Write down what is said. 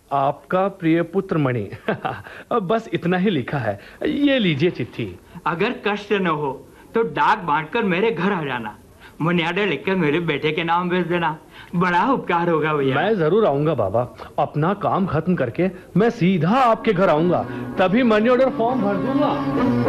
आपका प्रिय पुत्र मणि। बस इतना ही लिखा है। ये लीजिए चिट्ठी। अगर कष्ट न हो तो डाक बांटकर मेरे घर आ जाना। मनी ऑर्डर लिखकर मेरे बेटे के नाम भेज देना। बड़ा उपकार होगा भैया। मैं जरूर आऊंगा बाबा। अपना काम खत्म करके मैं सीधा आपके घर आऊंगा, तभी मनी ऑर्डर फॉर्म भर दूंगा।